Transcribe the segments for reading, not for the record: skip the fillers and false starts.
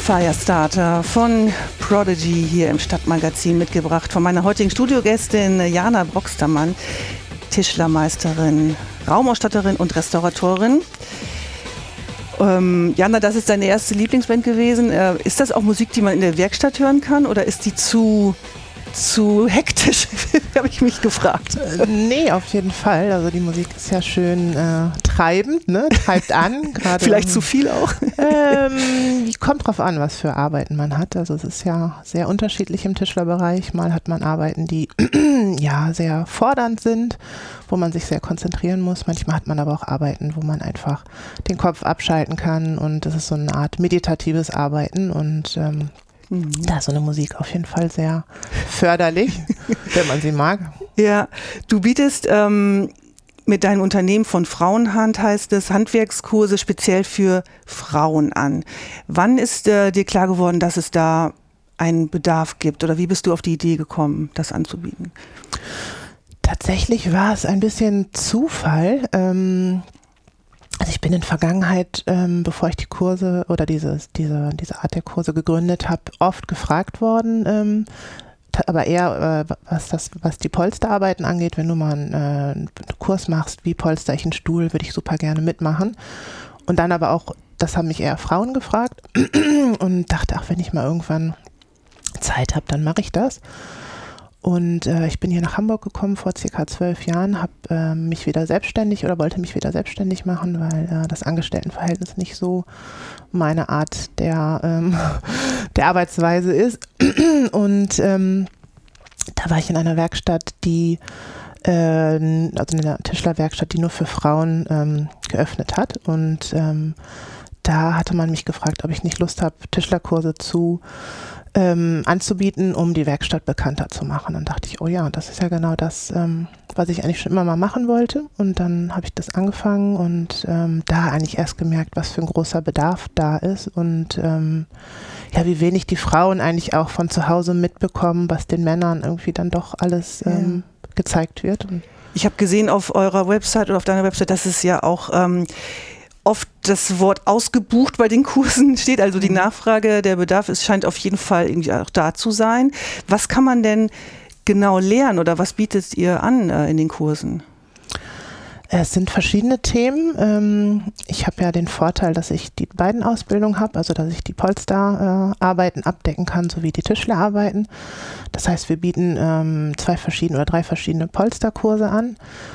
Firestarter von Prodigy hier im Stadtmagazin mitgebracht von meiner heutigen Studiogästin Jana Broxtermann, Tischlermeisterin, Raumausstatterin und Restauratorin. Jana, das ist deine erste Lieblingsband gewesen. Ist das auch Musik, die man in der Werkstatt hören kann, oder ist die zu hektisch, habe ich mich gefragt. Nee, auf jeden Fall. Also die Musik ist ja schön treibend, ne? Treibt an. Vielleicht zu viel auch? Kommt drauf an, was für Arbeiten man hat. Also es ist ja sehr unterschiedlich im Tischlerbereich. Mal hat man Arbeiten, die ja sehr fordernd sind, wo man sich sehr konzentrieren muss. Manchmal hat man aber auch Arbeiten, wo man einfach den Kopf abschalten kann, und das ist so eine Art meditatives Arbeiten, und da ist so eine Musik auf jeden Fall sehr förderlich, wenn man sie mag. Ja, du bietest mit deinem Unternehmen von Frauenhand, heißt es, Handwerkskurse speziell für Frauen an. Wann ist dir klar geworden, dass es da einen Bedarf gibt, oder wie bist du auf die Idee gekommen, das anzubieten? Tatsächlich war es ein bisschen Zufall. Also ich bin in der Vergangenheit, bevor ich die Kurse oder diese Art der Kurse gegründet habe, oft gefragt worden, aber eher was die Polsterarbeiten angeht. Wenn du mal einen Kurs machst, wie polster ich einen Stuhl, würde ich super gerne mitmachen. Und dann aber auch, das haben mich eher Frauen gefragt, und dachte, ach, wenn ich mal irgendwann Zeit habe, dann mache ich das. Und ich bin hier nach Hamburg gekommen vor ca. 12 Jahren, habe mich wieder selbstständig oder wollte mich wieder selbstständig machen, weil das Angestelltenverhältnis nicht so meine Art der Arbeitsweise ist. Und da war ich in einer Werkstatt, also in einer Tischlerwerkstatt, die nur für Frauen geöffnet hat. Und da hatte man mich gefragt, ob ich nicht Lust habe, Tischlerkurse anzubieten, um die Werkstatt bekannter zu machen. Dann dachte ich, oh ja, das ist ja genau das, was ich eigentlich schon immer mal machen wollte. Und dann habe ich das angefangen und da eigentlich erst gemerkt, was für ein großer Bedarf da ist, und ja, wie wenig die Frauen eigentlich auch von zu Hause mitbekommen, was den Männern irgendwie dann doch alles gezeigt wird. Und ich habe gesehen auf eurer Website oder auf deiner Website, dass es ja auch oft das Wort ausgebucht bei den Kursen steht, also die Nachfrage, der Bedarf scheint auf jeden Fall irgendwie auch da zu sein. Was kann man denn genau lernen, oder was bietet ihr an in den Kursen? Es sind verschiedene Themen. Ich habe ja den Vorteil, dass ich die beiden Ausbildungen habe, also dass ich die Polsterarbeiten abdecken kann, sowie die Tischlerarbeiten. Das heißt, wir bieten 3 verschiedene Polsterkurse an.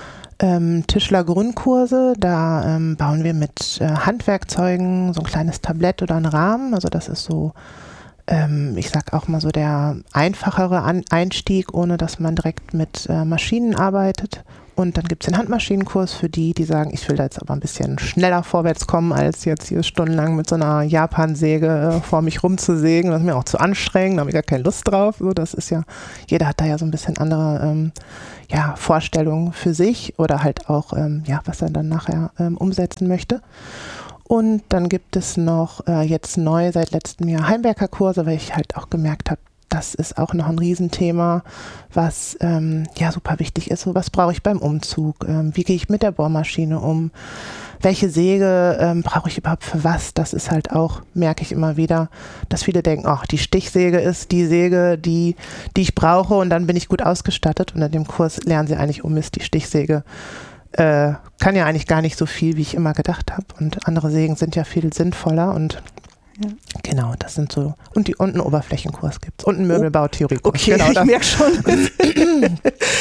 Tischler-Grundkurse, da bauen wir mit Handwerkzeugen so ein kleines Tablett oder einen Rahmen. Also das ist so, ich sag auch mal so der einfachere Einstieg, ohne dass man direkt mit Maschinen arbeitet. Und dann gibt es den Handmaschinenkurs für die sagen, ich will da jetzt aber ein bisschen schneller vorwärts kommen, als jetzt hier stundenlang mit so einer Japansäge vor mich rumzusägen. Das ist mir auch zu anstrengend, da habe ich gar keine Lust drauf. So, das ist ja, jeder hat da ja so ein bisschen andere Vorstellungen für sich, oder halt auch, was er dann nachher umsetzen möchte. Und dann gibt es noch jetzt neu seit letztem Jahr Heimwerkerkurse, weil ich halt auch gemerkt habe, das ist auch noch ein Riesenthema, was super wichtig ist. So, was brauche ich beim Umzug? Wie gehe ich mit der Bohrmaschine um? Welche Säge brauche ich überhaupt für was? Das ist halt auch, merke ich immer wieder, dass viele denken, ach, die Stichsäge ist die Säge, die ich brauche, und dann bin ich gut ausgestattet. Und in dem Kurs lernen sie eigentlich, Mist, die Stichsäge kann ja eigentlich gar nicht so viel, wie ich immer gedacht habe. Und andere Sägen sind ja viel sinnvoller, und genau, das sind so. Und einen Oberflächenkurs gibt es. Und einen Möbelbautheoriekurs. Okay, genau, ich merke schon.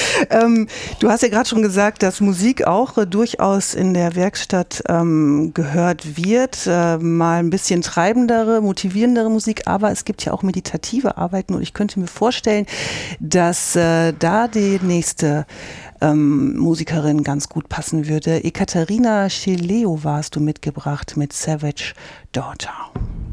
Du hast ja gerade schon gesagt, dass Musik auch durchaus in der Werkstatt gehört wird. Mal ein bisschen treibendere, motivierendere Musik, aber es gibt ja auch meditative Arbeiten, und ich könnte mir vorstellen, dass da die nächste Musikerin ganz gut passen würde. Ekaterina Schieleowa hast du mitgebracht mit Savage Daughter.